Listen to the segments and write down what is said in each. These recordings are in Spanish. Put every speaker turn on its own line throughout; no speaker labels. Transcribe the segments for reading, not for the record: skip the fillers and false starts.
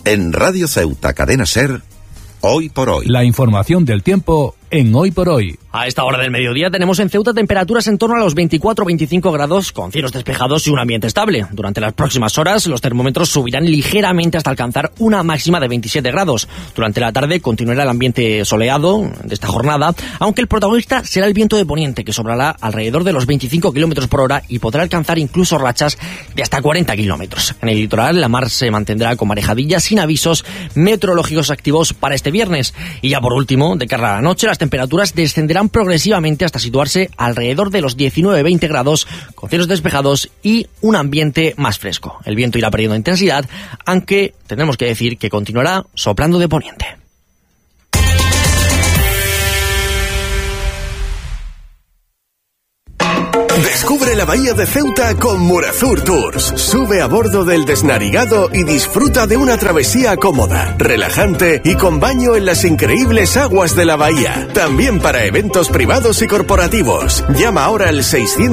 En Radio Ceuta Cadena Ser, Hoy por Hoy.
La información del tiempo en Hoy por Hoy.
A esta hora del mediodía tenemos en Ceuta temperaturas en torno a los 24-25 grados con cielos despejados y un ambiente estable. Durante las próximas horas los termómetros subirán ligeramente hasta alcanzar una máxima de 27 grados. Durante la tarde continuará el ambiente soleado de esta jornada, aunque el protagonista será el viento de poniente, que soplará alrededor de los 25 km por hora y podrá alcanzar incluso rachas de hasta 40 km. En el litoral la mar se mantendrá con marejadillas sin avisos meteorológicos activos para este viernes. Y ya por último, de cara a la noche, las temperaturas descenderán progresivamente hasta situarse alrededor de los 19-20 grados, con cielos despejados y un ambiente más fresco. El viento irá perdiendo intensidad, aunque tenemos que decir que continuará soplando de poniente.
Descubre la bahía de Ceuta con Murazur Tours. Sube a bordo del Desnarigado y disfruta de una travesía cómoda, relajante y con baño en las increíbles aguas de la bahía. También para eventos privados y corporativos. Llama ahora al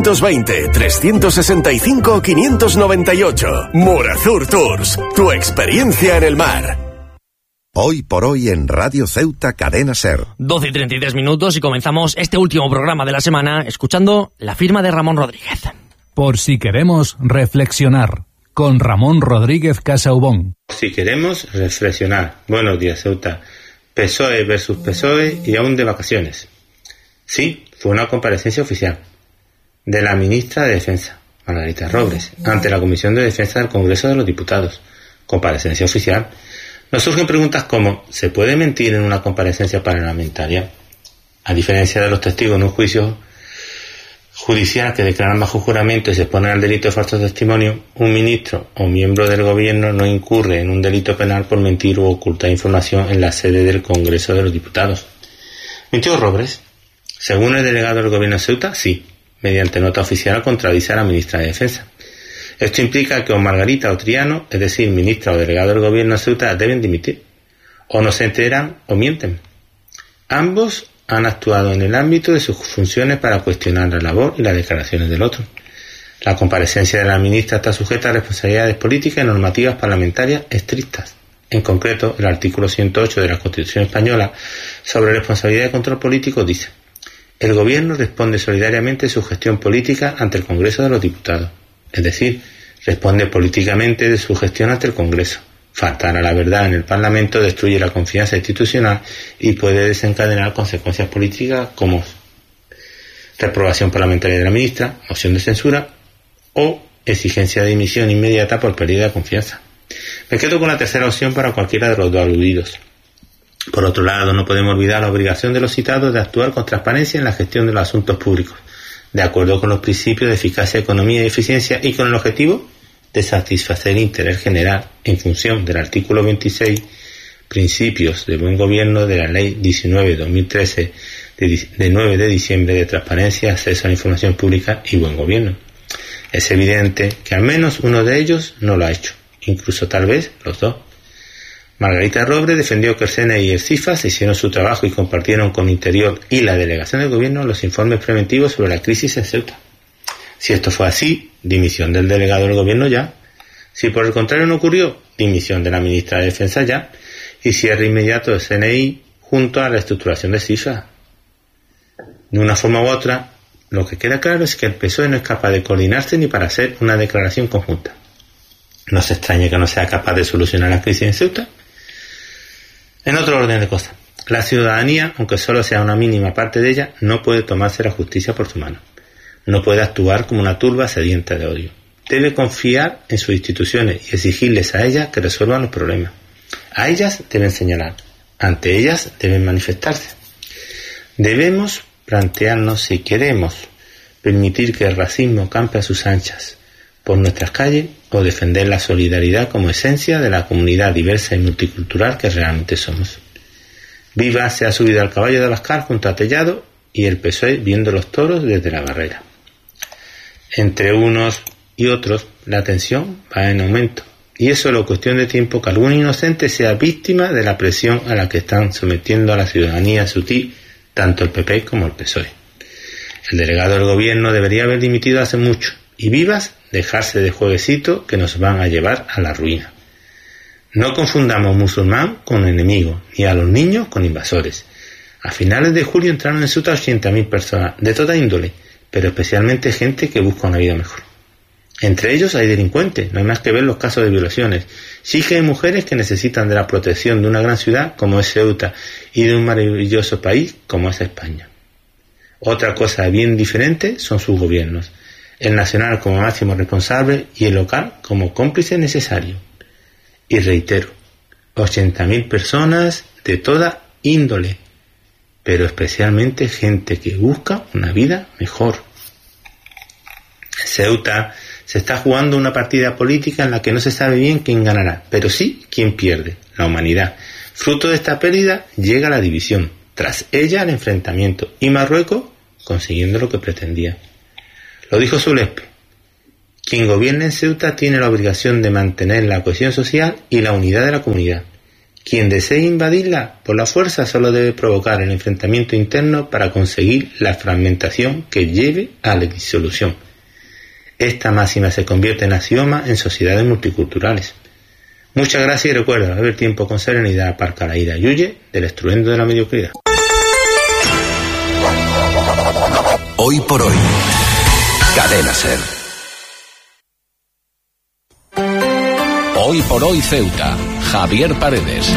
620-365-598. Murazur Tours, tu experiencia en el mar.
Hoy por Hoy en Radio Ceuta Cadena Ser.
12:33 y comenzamos este último programa de la semana escuchando la firma de Ramón Rodríguez.
Por si queremos reflexionar, con Ramón Rodríguez Casaubón.
Si queremos reflexionar. Buenos días, Ceuta. PSOE versus PSOE y aún de vacaciones. Sí, fue una comparecencia oficial de la ministra de Defensa, Margarita Robles, ante la Comisión de Defensa del Congreso de los Diputados. Comparecencia oficial. Nos surgen preguntas como: ¿se puede mentir en una comparecencia parlamentaria? A diferencia de los testigos en un juicio judicial que declaran bajo juramento y se exponen al delito de falso testimonio, un ministro o miembro del gobierno no incurre en un delito penal por mentir u ocultar información en la sede del Congreso de los Diputados. ¿Mintió Robles? Según el delegado del gobierno de Ceuta, sí. Mediante nota oficial contradice a la ministra de Defensa. Esto implica que o Margarita o Triano, es decir, ministra o delegado del gobierno de Ceuta, deben dimitir. O no se enteran o mienten. Ambos han actuado en el ámbito de sus funciones para cuestionar la labor y las declaraciones del otro. La comparecencia de la ministra está sujeta a responsabilidades políticas y normativas parlamentarias estrictas. En concreto, el artículo 108 de la Constitución española sobre responsabilidad de control político dice: el gobierno responde solidariamente de su gestión política ante el Congreso de los Diputados. Es decir, responde políticamente de su gestión ante el Congreso. Faltar a la verdad en el Parlamento destruye la confianza institucional y puede desencadenar consecuencias políticas como reprobación parlamentaria de la ministra, moción de censura o exigencia de dimisión inmediata por pérdida de confianza. Me quedo con la tercera opción para cualquiera de los dos aludidos. Por otro lado, no podemos olvidar la obligación de los citados de actuar con transparencia en la gestión de los asuntos públicos, de acuerdo con los principios de eficacia, economía y eficiencia y con el objetivo de satisfacer el interés general en función del artículo 26, principios de buen gobierno de la Ley 19/2013 de 9 de diciembre de transparencia, acceso a la información pública y buen gobierno. Es evidente que al menos uno de ellos no lo ha hecho, incluso tal vez los dos. Margarita Robles defendió que el CNI y el CIFAS hicieron su trabajo y compartieron con Interior y la delegación del gobierno los informes preventivos sobre la crisis en Ceuta. Si esto fue así, dimisión del delegado del gobierno ya. Si por el contrario no ocurrió, dimisión de la ministra de Defensa ya. Y cierre inmediato del CNI junto a la reestructuración de CIFAS. De una forma u otra, lo que queda claro es que el PSOE no es capaz de coordinarse ni para hacer una declaración conjunta. No se extraña que no sea capaz de solucionar la crisis en Ceuta. En otro orden de cosas, la ciudadanía, aunque solo sea una mínima parte de ella, no puede tomarse la justicia por su mano. No puede actuar como una turba sedienta de odio. Debe confiar en sus instituciones y exigirles a ellas que resuelvan los problemas. A ellas deben señalar, ante ellas deben manifestarse. Debemos plantearnos si queremos permitir que el racismo campe a sus anchas por nuestras calles o defender la solidaridad como esencia de la comunidad diversa y multicultural que realmente somos. Viva se ha subido al caballo de Abascal junto a Tellado y el PSOE viendo los toros desde la barrera. Entre unos y otros, la tensión va en aumento, y es solo cuestión de tiempo que algún inocente sea víctima de la presión a la que están sometiendo a la ciudadanía sutil tanto el PP como el PSOE. El delegado del gobierno debería haber dimitido hace mucho, y Vivas dejarse de jueguecito que nos van a llevar a la ruina. No confundamos musulmán con enemigo, ni a los niños con invasores. A finales de julio entraron en Ceuta 80.000 personas, de toda índole, pero especialmente gente que busca una vida mejor. Entre ellos hay delincuentes, no hay más que ver los casos de violaciones. Sí que hay mujeres que necesitan de la protección de una gran ciudad como es Ceuta y de un maravilloso país como es España. Otra cosa bien diferente son sus gobiernos, el nacional como máximo responsable y el local como cómplice necesario. Y reitero, 80.000 personas de toda índole, pero especialmente gente que busca una vida mejor. En Ceuta se está jugando una partida política en la que no se sabe bien quién ganará, pero sí quién pierde, la humanidad. Fruto de esta pérdida llega la división, tras ella el enfrentamiento, y Marruecos consiguiendo lo que pretendía. Lo dijo Zulespe: quien gobierna en Ceuta tiene la obligación de mantener la cohesión social y la unidad de la comunidad. Quien desee invadirla por la fuerza solo debe provocar el enfrentamiento interno para conseguir la fragmentación que lleve a la disolución. Esta máxima se convierte en axioma en sociedades multiculturales. Muchas gracias y recuerda, a ver tiempo con serenidad, aparca la ira y huye del estruendo de la mediocridad.
Hoy por hoy, Cadena SER.
Hoy por hoy Ceuta, Javier Paredes.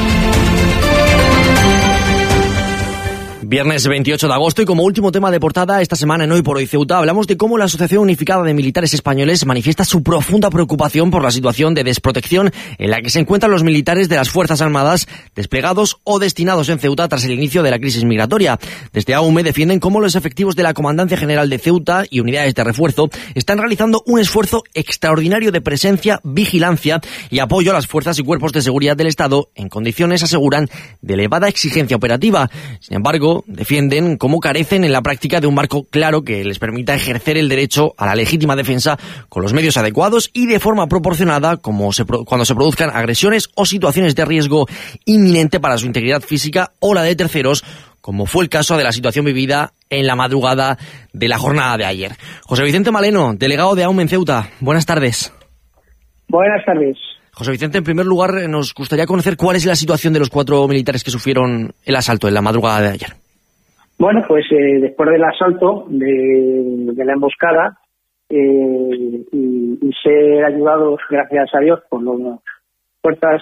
Viernes 28 de agosto y como último tema de portada esta semana en Hoy por Hoy Ceuta hablamos de cómo la Asociación Unificada de Militares Españoles manifiesta su profunda preocupación por la situación de desprotección en la que se encuentran los militares de las Fuerzas Armadas desplegados o destinados en Ceuta tras el inicio de la crisis migratoria. Desde AUME defienden cómo los efectivos de la Comandancia General de Ceuta y unidades de refuerzo están realizando un esfuerzo extraordinario de presencia, vigilancia y apoyo a las fuerzas y cuerpos de seguridad del Estado en condiciones, aseguran, de elevada exigencia operativa. Sin embargo, defienden cómo carecen en la práctica de un marco claro que les permita ejercer el derecho a la legítima defensa con los medios adecuados y de forma proporcionada cuando se produzcan agresiones o situaciones de riesgo inminente para su integridad física o la de terceros, como fue el caso de la situación vivida en la madrugada de la jornada de ayer. José Vicente Maleno, delegado de AUME en Ceuta, buenas tardes.
Buenas tardes.
José Vicente, en primer lugar, nos gustaría conocer cuál es la situación de los 4 militares que sufrieron el asalto en la madrugada de ayer.
Bueno, pues después del asalto, de la emboscada, y ser ayudados, gracias a Dios, por las fuerzas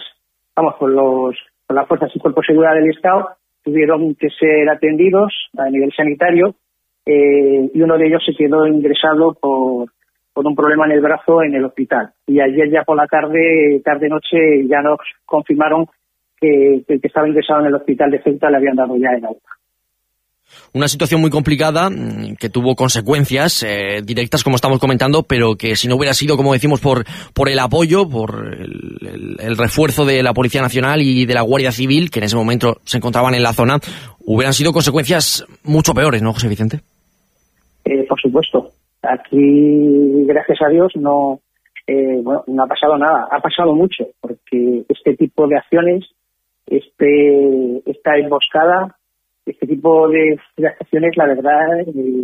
y cuerpos de seguridad del Estado, tuvieron que ser atendidos a nivel sanitario, y uno de ellos se quedó ingresado por un problema en el brazo en el hospital. Y ayer ya por la tarde-noche, ya nos confirmaron que el que estaba ingresado en el hospital de Ceuta le habían dado ya el alta.
Una situación muy complicada que tuvo consecuencias directas, como estamos comentando, pero que si no hubiera sido, como decimos, por el apoyo, por el refuerzo de la Policía Nacional y de la Guardia Civil, que en ese momento se encontraban en la zona, hubieran sido consecuencias mucho peores, ¿no, José Vicente?
Por supuesto. Aquí, gracias a Dios, no ha pasado nada. Ha pasado mucho, porque este tipo de acciones, esta emboscada, este tipo de acciones, la verdad,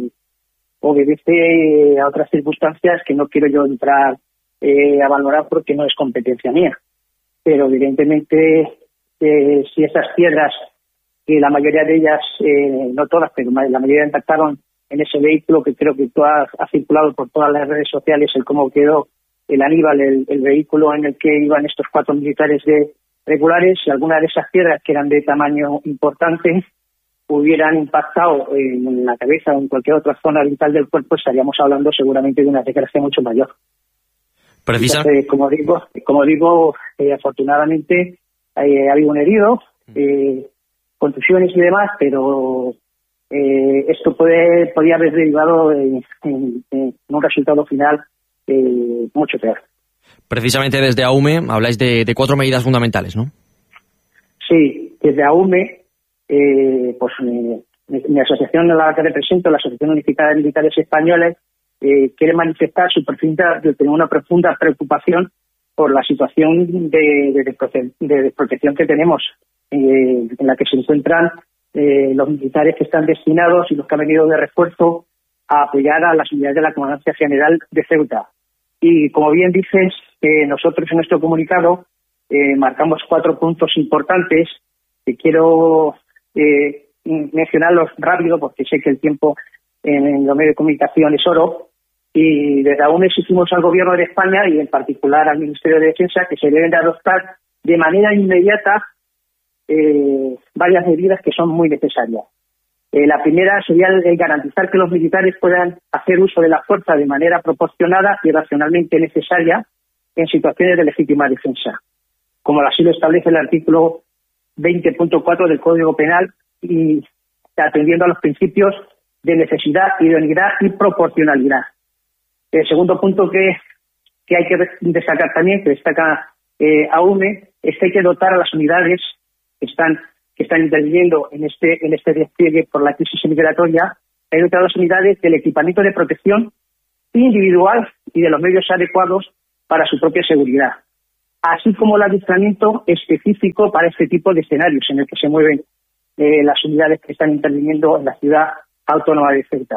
obedece a otras circunstancias que no quiero yo entrar a valorar porque no es competencia mía. Pero evidentemente, si esas piedras, que la mayoría de ellas, no todas, pero la mayoría impactaron en ese vehículo, que creo que ha circulado por todas las redes sociales, el cómo quedó el Aníbal, el vehículo en el que iban estos 4 militares regulares, si alguna de esas piedras, que eran de tamaño importante, hubieran impactado en la cabeza o en cualquier otra zona vital del cuerpo, estaríamos hablando seguramente de una desgracia mucho mayor. Entonces, como digo, afortunadamente ha habido un herido, contusiones y demás, pero esto podía haber derivado en un resultado final mucho peor.
Precisamente desde AUME habláis de 4 medidas fundamentales, ¿no?
Sí, desde AUME, pues mi asociación, a la que represento, la Asociación Unificada de Militares Españoles, quiere manifestar una profunda preocupación por la situación de desprotección que tenemos, en la que se encuentran los militares que están destinados y los que han venido de refuerzo a apoyar a las unidades de la Comandancia General de Ceuta. Y como bien dices, nosotros en nuestro comunicado marcamos 4 puntos importantes que quiero mencionarlos rápido porque sé que el tiempo en los medios de comunicación es oro. Y desde AUME exigimos al Gobierno de España y en particular al Ministerio de Defensa que se deben de adoptar de manera inmediata varias medidas que son muy necesarias. La primera sería el garantizar que los militares puedan hacer uso de la fuerza de manera proporcionada y racionalmente necesaria en situaciones de legítima defensa, como así lo establece el artículo 20.4 del Código Penal y atendiendo a los principios de necesidad, idoneidad y proporcionalidad. El segundo punto que hay que destacar también, que destaca AUME, es que hay que dotar a las unidades que están interviniendo en este despliegue por la crisis migratoria, hay que dotar a las unidades del equipamiento de protección individual y de los medios adecuados para su propia seguridad, así como el adiestramiento específico para este tipo de escenarios en el que se mueven las unidades que están interviniendo en la ciudad autónoma de Ceuta.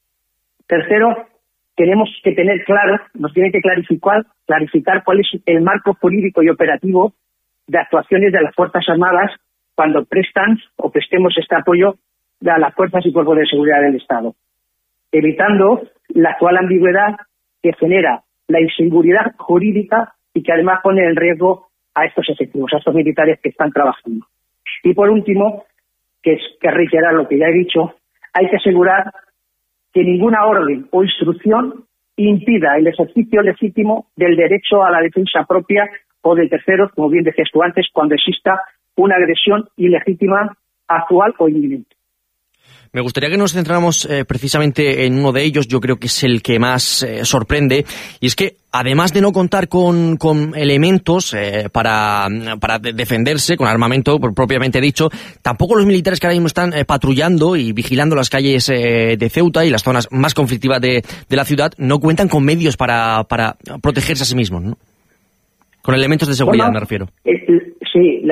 Tercero, tenemos que tener claro, nos tiene que clarificar cuál es el marco jurídico y operativo de actuaciones de las Fuerzas Armadas cuando prestan o prestemos este apoyo a las fuerzas y cuerpos de seguridad del Estado, evitando la actual ambigüedad que genera la inseguridad jurídica y que además pone en riesgo a estos efectivos, a estos militares que están trabajando. Y por último, que reiterar lo que ya he dicho, hay que asegurar que ninguna orden o instrucción impida el ejercicio legítimo del derecho a la defensa propia o de terceros, como bien decías tú antes, cuando exista una agresión ilegítima, actual o inminente.
Me gustaría que nos centráramos precisamente en uno de ellos, yo creo que es el que más sorprende, y es que además de no contar con elementos para defenderse, con armamento propiamente dicho, tampoco los militares que ahora mismo están patrullando y vigilando las calles de Ceuta y las zonas más conflictivas de la ciudad no cuentan con medios para protegerse a sí mismos, ¿no? Con elementos de seguridad, me refiero.
Sí,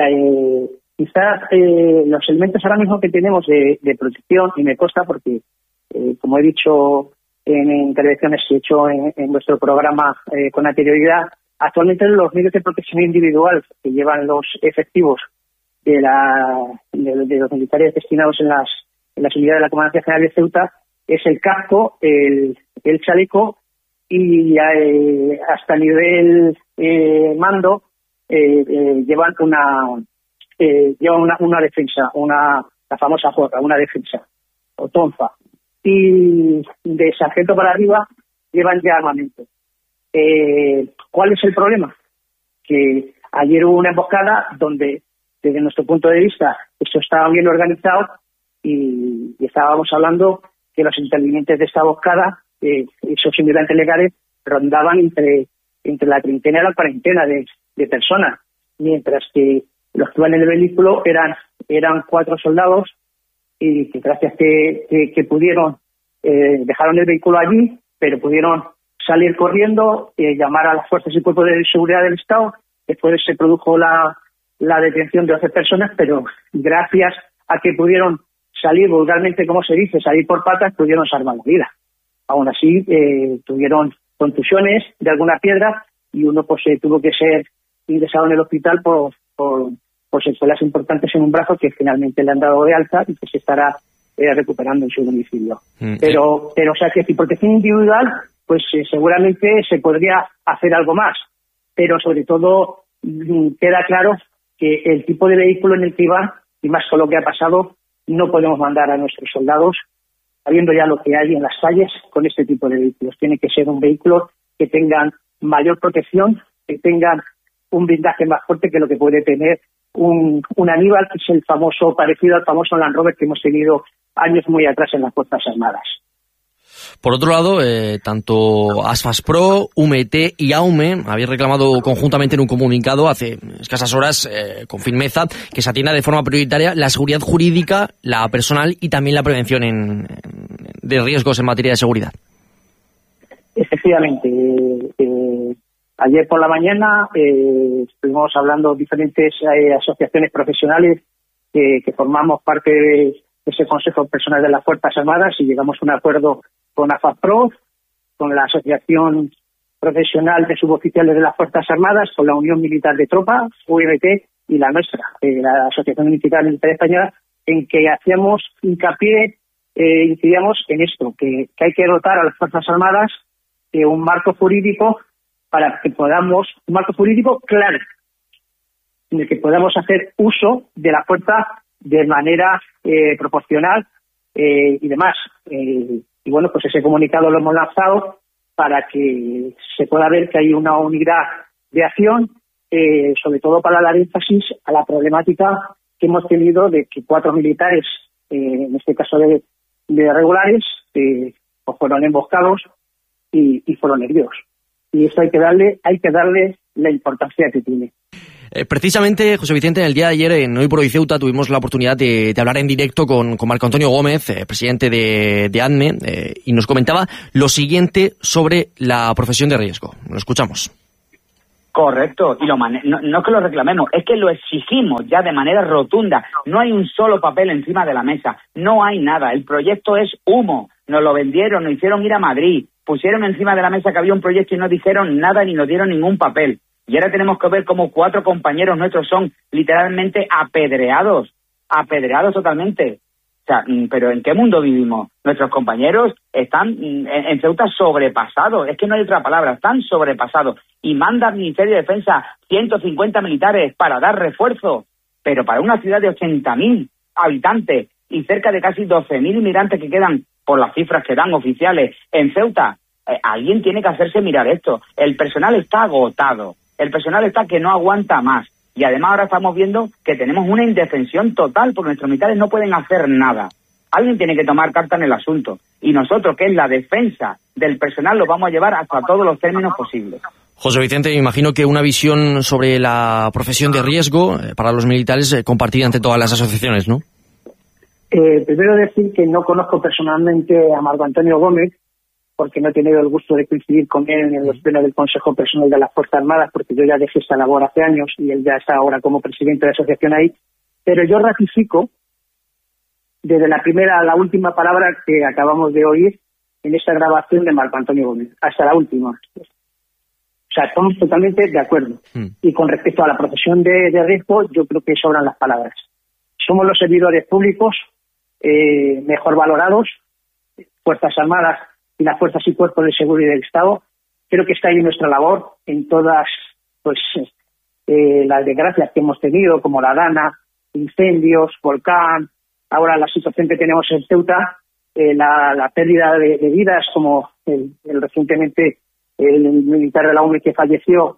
quizás los elementos ahora mismo que tenemos de protección, y me consta porque, como he dicho en intervenciones que he hecho en nuestro programa con anterioridad, actualmente los medios de protección individual que llevan los efectivos de los militares destinados en las unidades de la Comandancia General de Ceuta es el casco, el chaleco y hasta nivel mando llevan una defensa, la famosa jorra, una defensa, o tonfa. Y de sargento para arriba llevan ya armamento. ¿Cuál es el problema? Que ayer hubo una emboscada donde, desde nuestro punto de vista, esto estaba bien organizado y estábamos hablando que los intervinientes de esta emboscada, esos inmigrantes legales, rondaban entre la treintena y la cuarentena de personas, mientras que los que iban en el vehículo eran 4 soldados y que gracias que pudieron, dejaron el vehículo allí, pero pudieron salir corriendo, llamar a las fuerzas y cuerpos de seguridad del Estado. Después se produjo la detención de 11 personas, pero gracias a que pudieron salir vulgarmente, como se dice, salir por patas, pudieron salvar la vida. Aún así, tuvieron contusiones de alguna piedra y uno pues tuvo que ser ingresado en el hospital por secuelas importantes en un brazo que finalmente le han dado de alta y que se estará recuperando en su domicilio. Pero o sea que si protección individual, pues seguramente se podría hacer algo más, pero sobre todo queda claro que el tipo de vehículo en el que iban, y más con lo que ha pasado, no podemos mandar a nuestros soldados sabiendo ya lo que hay en las calles con este tipo de vehículos. Tiene que ser un vehículo que tengan mayor protección, que tengan un blindaje más fuerte que lo que puede tener un Aníbal, que es el famoso, parecido al famoso Land Rover que hemos tenido años muy atrás en las Fuerzas Armadas.
Por otro lado, tanto ASFASPRO, UMT y AUME habéis reclamado conjuntamente en un comunicado hace escasas horas con firmeza que se atienda de forma prioritaria la seguridad jurídica, la personal y también la prevención de riesgos en materia de seguridad.
Efectivamente. Ayer por la mañana estuvimos hablando diferentes asociaciones profesionales que formamos parte de ese Consejo Personal de las Fuerzas Armadas y llegamos a un acuerdo con ASFASPRO, con la Asociación profesional de suboficiales de las Fuerzas Armadas con la Unión Militar de Tropas, UMT, y la nuestra, la Asociación Militar Española, en que hacíamos hincapié, incidíamos en esto, que hay que dotar a las Fuerzas Armadas de un marco jurídico para que podamos, un marco jurídico claro, en el que podamos hacer uso de la fuerza de manera proporcional y demás. Y bueno, pues ese comunicado lo hemos lanzado para que se pueda ver que hay una unidad de acción, sobre todo para dar énfasis a la problemática que hemos tenido de que 4 militares, en este caso de regulares, pues fueron emboscados y fueron heridos. Y esto hay que darle la importancia que tiene.
Precisamente, José Vicente, en el día de ayer en Hoy por Hoy Ceuta tuvimos la oportunidad de hablar en directo con Marco Antonio Gómez, presidente de ADME, y nos comentaba lo siguiente sobre la profesión de riesgo. Lo escuchamos.
Correcto, y no es que lo reclamemos, es que lo exigimos ya de manera rotunda. No hay un solo papel encima de la mesa, no hay nada, el proyecto es humo. Nos lo vendieron, nos hicieron ir a Madrid, pusieron encima de la mesa que había un proyecto y no dijeron nada ni nos dieron ningún papel. Y ahora tenemos que ver cómo 4 compañeros nuestros son literalmente apedreados totalmente. O sea, pero ¿en qué mundo vivimos? Nuestros compañeros están en Ceuta sobrepasados, es que no hay otra palabra, están sobrepasados. Y manda al Ministerio de Defensa 150 militares para dar refuerzo, pero para una ciudad de 80.000 habitantes y cerca de casi 12.000 inmigrantes que quedan, por las cifras que dan oficiales, en Ceuta, alguien tiene que hacerse mirar esto. El personal está agotado. El personal está que no aguanta más. Y además ahora estamos viendo que tenemos una indefensión total porque nuestros militares no pueden hacer nada. Alguien tiene que tomar carta en el asunto. Y nosotros, que es la defensa del personal, lo vamos a llevar hasta todos los términos posibles.
José Vicente, me imagino que una visión sobre la profesión de riesgo para los militares compartida entre todas las asociaciones, ¿no?
Primero decir que no conozco personalmente a Marco Antonio Gómez, porque no he tenido el gusto de coincidir con él en los plenos del Consejo Personal de las Fuerzas Armadas, porque yo ya dejé esta labor hace años y él ya está ahora como presidente de la asociación ahí. Pero yo ratifico, desde la primera a la última palabra que acabamos de oír en esta grabación de Marco Antonio Gómez, hasta la última. O sea, estamos totalmente de acuerdo. Y con respecto a la profesión de riesgo, yo creo que sobran las palabras. Somos los servidores públicos mejor valorados, Fuerzas Armadas y las fuerzas y cuerpos de seguridad del Estado. Creo que está ahí nuestra labor en todas las desgracias que hemos tenido, como la Dana, incendios, volcán, ahora la situación que tenemos en Ceuta, la pérdida de vidas, como el recientemente el militar de la UME que falleció.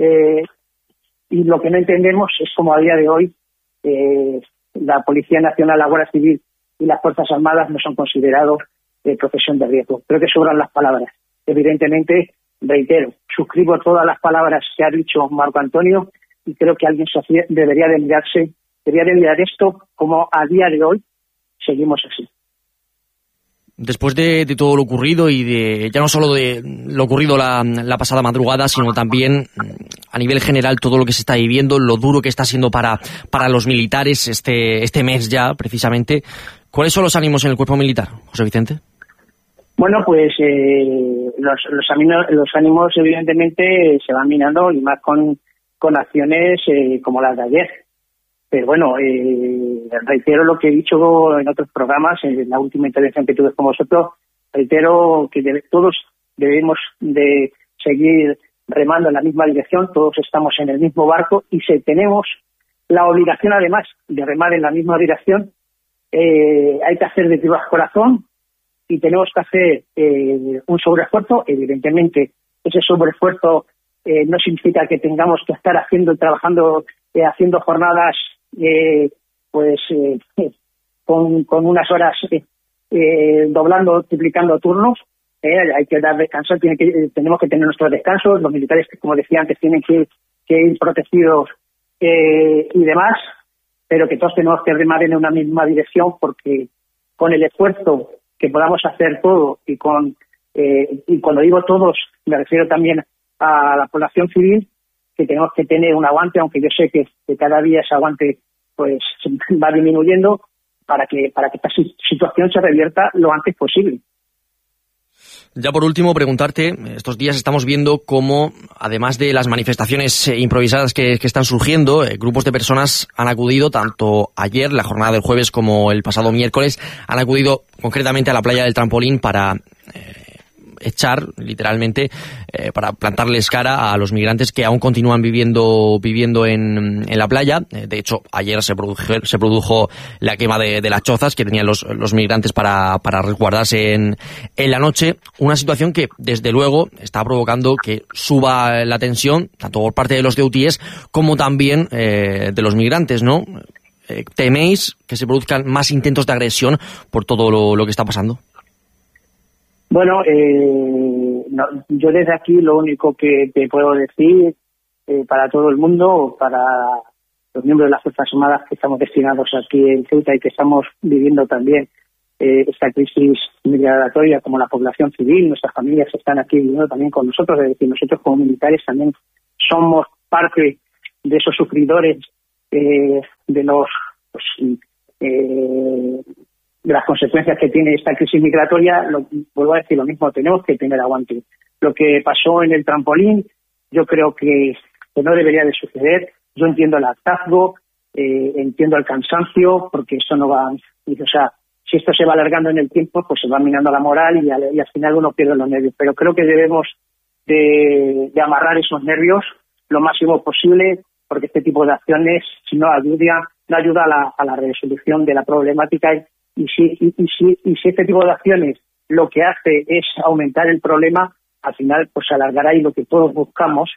Y lo que no entendemos es cómo a día de hoy la Policía Nacional, la Guardia Civil y las Fuerzas Armadas no son considerados profesión de riesgo. Creo que sobran las palabras. Evidentemente, reitero, suscribo todas las palabras que ha dicho Marco Antonio y creo que alguien debería de mirar esto como a día de hoy seguimos así.
Después de todo lo ocurrido y de ya no solo de lo ocurrido la pasada madrugada, sino también a nivel general todo lo que se está viviendo, lo duro que está siendo para los militares este mes ya, precisamente, ¿cuáles son los ánimos en el cuerpo militar, José Vicente?
Bueno, pues los ánimos evidentemente se van minando y más con acciones como las de ayer. Pero bueno, reitero lo que he dicho en otros programas, en la última intervención que tuve con vosotros, reitero que todos debemos de seguir remando en la misma dirección, todos estamos en el mismo barco y si tenemos la obligación además de remar en la misma dirección, hay que hacer de viva corazón y tenemos que hacer un sobreesfuerzo. Evidentemente, ese sobreesfuerzo no significa que tengamos que estar trabajando, haciendo jornadas con unas horas doblando, triplicando turnos. Hay que dar descanso, tenemos que tener nuestros descansos. Los militares, como decía antes, tienen que ir protegidos y demás, pero que todos tenemos que remar en una misma dirección, porque con el esfuerzo que podamos hacer todo y cuando digo todos me refiero también a la población civil, que tenemos que tener un aguante, aunque yo sé que cada día ese aguante pues va disminuyendo, para que esta situación se revierta lo antes posible.
Ya por último, preguntarte, estos días estamos viendo cómo, además de las manifestaciones improvisadas que están surgiendo, grupos de personas han acudido, tanto ayer, la jornada del jueves, como el pasado miércoles, han acudido concretamente a la playa del Trampolín para echar, literalmente, para plantarles cara a los migrantes que aún continúan viviendo en la playa. De hecho, ayer se produjo la quema de las chozas que tenían los migrantes para resguardarse en la noche. Una situación que, desde luego, está provocando que suba la tensión, tanto por parte de los DUTs como también de los migrantes, ¿no? ¿Teméis que se produzcan más intentos de agresión por todo lo que está pasando?
Bueno, yo desde aquí lo único que te puedo decir para todo el mundo, para los miembros de las Fuerzas Armadas que estamos destinados aquí en Ceuta y que estamos viviendo también esta crisis migratoria, como la población civil, nuestras familias están aquí viviendo también con nosotros, es decir, nosotros como militares también somos parte de esos sufridores de las consecuencias que tiene esta crisis migratoria. Vuelvo a decir lo mismo, tenemos que tener aguante. Lo que pasó en el Trampolín, yo creo que no debería de suceder. Yo entiendo el hartazgo, entiendo el cansancio, porque esto no va, o sea, si esto se va alargando en el tiempo, pues se va minando la moral y al final uno pierde los nervios. Pero creo que debemos de amarrar esos nervios lo máximo posible, porque este tipo de acciones no ayuda a la resolución de la problemática. Y si este tipo de acciones lo que hace es aumentar el problema, al final pues se alargará, y lo que todos buscamos,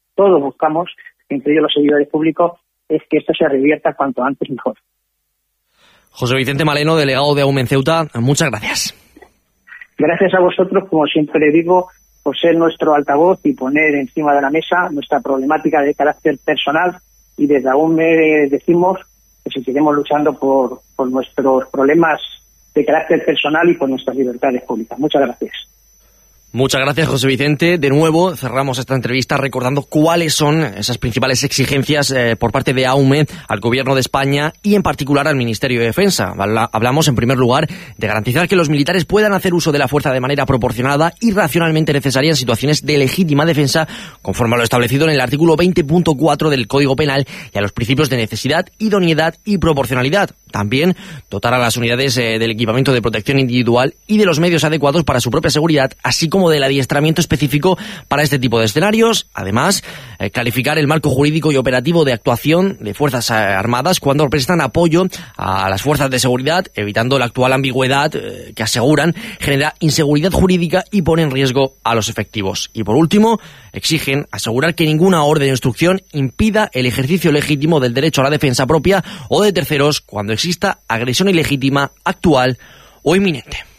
entre ellos los servidores públicos, es que esto se revierta cuanto antes mejor.
José Vicente Maleno, delegado de AUME en Ceuta, muchas gracias. Gracias
a vosotros, como siempre le digo, por ser nuestro altavoz y poner encima de la mesa nuestra problemática de carácter personal, y desde AUME decimos que seguiremos luchando por nuestros problemas de carácter personal y por nuestras libertades públicas. Muchas gracias.
Muchas gracias, José Vicente. De nuevo, cerramos esta entrevista recordando cuáles son esas principales exigencias por parte de AUME al Gobierno de España y en particular al Ministerio de Defensa. Hablamos, en primer lugar, de garantizar que los militares puedan hacer uso de la fuerza de manera proporcionada y racionalmente necesaria en situaciones de legítima defensa, conforme a lo establecido en el artículo 20.4 del Código Penal y a los principios de necesidad, idoneidad y proporcionalidad. También dotar a las unidades del equipamiento de protección individual y de los medios adecuados para su propia seguridad, así como del adiestramiento específico para este tipo de escenarios. Además, clarificar el marco jurídico y operativo de actuación de Fuerzas Armadas cuando prestan apoyo a las fuerzas de seguridad, evitando la actual ambigüedad que aseguran genera inseguridad jurídica y pone en riesgo a los efectivos. Y por último, exigen asegurar que ninguna orden de instrucción impida el ejercicio legítimo del derecho a la defensa propia o de terceros cuando exista agresión ilegítima, actual o inminente.